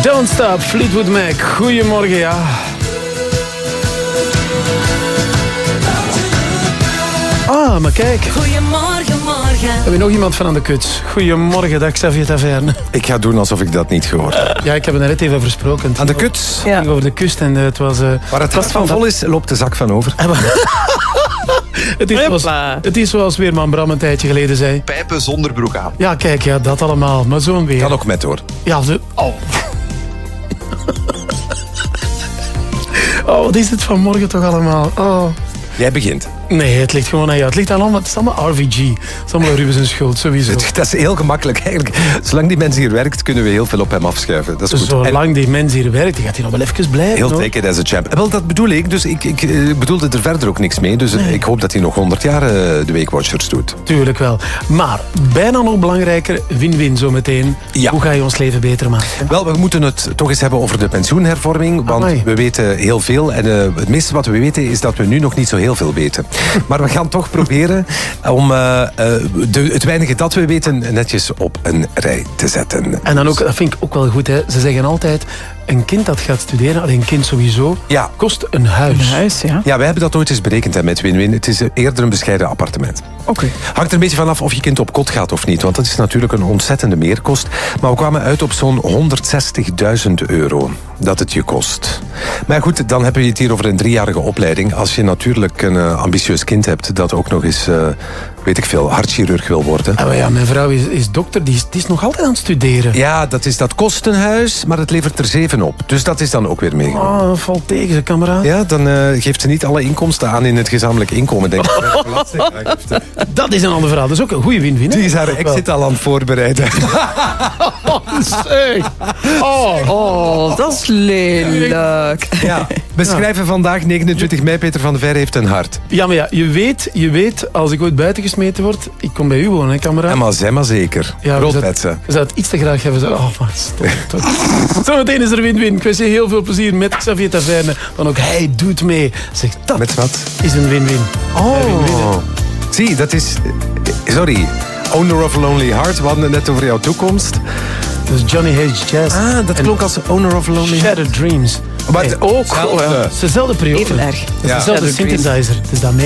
Don't Stop, Fleetwood Mac. Goedemorgen, ja. Ah, maar kijk. Goedemorgen, morgen. Heb je nog iemand van aan de kut? Goedemorgen, dag Xavier Taverne. Ik ga doen alsof ik dat niet gehoord heb. Ja, ik heb het net even versproken. Aan de kut? Het ging over de kust en het was... Waar het hart van vol is, loopt de zak van over. Het is zoals Weerman Bram een tijdje geleden zei. Pijpen zonder broek aan. Ja, kijk, ja, dat allemaal. Maar zo'n weer. Kan ook met hoor. Ja, oh. Oh, wat is dit vanmorgen toch allemaal? Oh. Jij begint. Nee, het ligt gewoon aan jou. Het ligt aan allemaal, het is allemaal RVG. Het is allemaal Ruben schuld, sowieso. Dat is heel gemakkelijk eigenlijk. Zolang die mens hier werkt, kunnen we heel veel op hem afschuiven. Dat is goed. Zolang die mens hier werkt, gaat hij nog wel even blijven. Heel take it as a champ. Wel, dat bedoel ik. Dus ik bedoelde er verder ook niks mee. Dus ik hoop dat hij nog 100 jaar de Weekwatchers doet. Tuurlijk wel. Maar bijna nog belangrijker, win-win zometeen. Ja. Hoe ga je ons leven beter maken? Wel, we moeten het toch eens hebben over de pensioenhervorming. Want we weten heel veel. En het meeste wat we weten is dat we nu nog niet zo heel veel weten. Maar we gaan toch proberen om het weinige dat we weten netjes op een rij te zetten. En dan ook, dat vind ik ook wel goed, hè. Ze zeggen altijd, een kind dat gaat studeren, alleen een kind sowieso, kost een huis. Een huis, ja. Ja, wij hebben dat ooit eens berekend hè, met Win-Win. Het is eerder een bescheiden appartement. Oké. Hangt er een beetje vanaf of je kind op kot gaat of niet. Want dat is natuurlijk een ontzettende meerkost. Maar we kwamen uit op zo'n €160.000 dat het je kost. Maar goed, dan hebben we het hier over een 3-jarige opleiding. Als je natuurlijk een ambitieus kind hebt dat ook nog eens, weet ik veel, hartchirurg wil worden. Ah, ja, mijn vrouw is dokter, die is nog altijd aan het studeren. Ja, dat kost een huis, maar het levert er 7 op. Dus dat is dan ook weer meegenomen. Oh, dat valt tegen, ze kameraad. Ja, dan geeft ze niet alle inkomsten aan in het gezamenlijk inkomen, denk ik. Dat is een ander verhaal. Dat is ook een goede win-win. Die is haar exit al aan het voorbereiden. Oh, dat is lelijk. Ja, beschrijven vandaag, 29 mei, Peter van der Veire heeft een hart. Ja, maar ja, je weet, als ik ooit buiten gesmeten word, ik kom bij u wonen, hè, kameraad. Ja, maar zeg maar zeker. Ja, Roodpetsen. We zouden het iets te graag hebben. Maar stop. Zometeen is er win-win. Ik wens je heel veel plezier met Xavier Taverne. Dan ook hij doet mee. Zeg, dat met wat? Is een win-win. Oh. Zie, dat is... Sorry. Owner of a Lonely Heart. We hadden het net over jouw toekomst. Dat is Johnny H. Jazz. Ah, dat klonk als Owner of a Lonely Heart. Shattered Dreams. Maar ook. Het is dezelfde periode. Even erg. Het is dezelfde synthesizer. Het is daarmee.